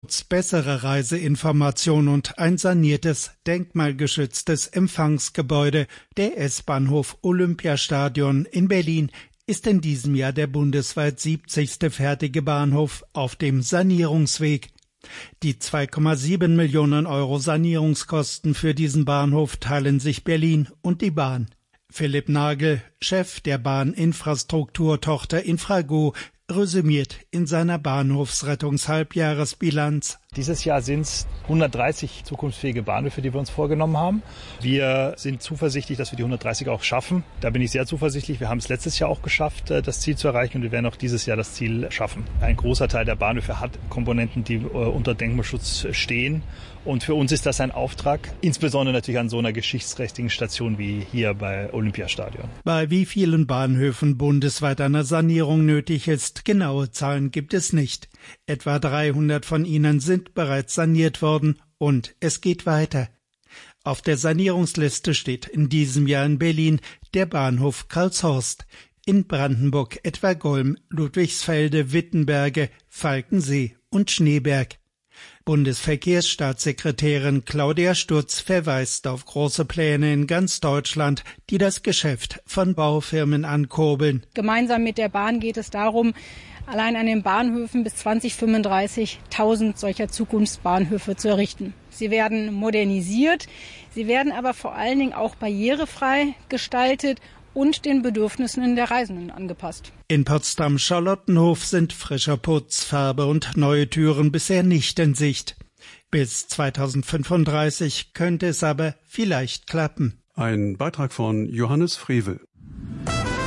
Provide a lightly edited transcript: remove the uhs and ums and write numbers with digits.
bessere Reiseinformation und ein saniertes, denkmalgeschütztes Empfangsgebäude. Der S-Bahnhof Olympiastadion in Berlin ist in diesem Jahr der bundesweit 70. fertige Bahnhof auf dem Sanierungsweg. Die 2,7 Millionen Euro Sanierungskosten für diesen Bahnhof teilen sich Berlin und die Bahn. Philipp Nagel, Chef der Bahninfrastrukturtochter Infrago, resümiert in seiner Bahnhofsrettungshalbjahresbilanz. Dieses Jahr sind es 130 zukunftsfähige Bahnhöfe, die wir uns vorgenommen haben. Wir sind zuversichtlich, dass wir die 130 auch schaffen. Da bin ich sehr zuversichtlich. Wir haben es letztes Jahr auch geschafft, das Ziel zu erreichen, und wir werden auch dieses Jahr das Ziel schaffen. Ein großer Teil der Bahnhöfe hat Komponenten, die unter Denkmalschutz stehen. Und für uns ist das ein Auftrag, insbesondere natürlich an so einer geschichtsträchtigen Station wie hier bei Olympiastadion. Bei wie vielen Bahnhöfen bundesweit eine Sanierung nötig ist, genaue Zahlen gibt es nicht. Etwa 300 von ihnen sind bereits saniert worden und es geht weiter. Auf der Sanierungsliste steht in diesem Jahr in Berlin der Bahnhof Karlshorst, in Brandenburg etwa Golm, Ludwigsfelde, Wittenberge, Falkensee und Schneeberg. Bundesverkehrsstaatssekretärin Claudia Sturz verweist auf große Pläne in ganz Deutschland, die das Geschäft von Baufirmen ankurbeln. Gemeinsam mit der Bahn geht es darum, allein an den Bahnhöfen bis 2035 1000 solcher Zukunftsbahnhöfe zu errichten. Sie werden modernisiert, sie werden aber vor allen Dingen auch barrierefrei gestaltet und den Bedürfnissen der Reisenden angepasst. In Potsdam-Charlottenhof sind frischer Putz, Farbe und neue Türen bisher nicht in Sicht. Bis 2035 könnte es aber vielleicht klappen. Ein Beitrag von Johannes Frevel.